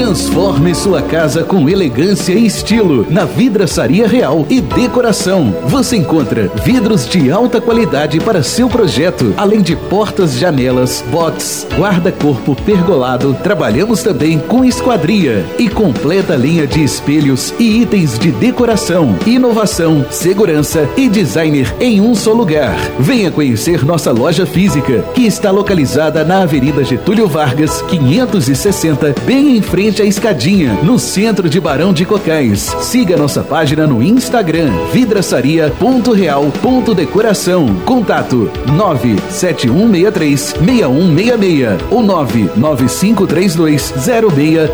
Transforme sua casa com elegância e estilo na Vidraçaria Real e Decoração. Você encontra vidros de alta qualidade para seu projeto, além de portas, janelas, box, guarda-corpo pergolado. Trabalhamos também com esquadria e completa linha de espelhos e itens de decoração, inovação, segurança e designer em um só lugar. Venha conhecer nossa loja física, que está localizada na Avenida Getúlio Vargas, 560, bem em frente à Escadinha, no centro de Barão de Cocais. Siga nossa página no Instagram, vidraçaria.real.decoração. Contato 97163-6166 ou 99532-06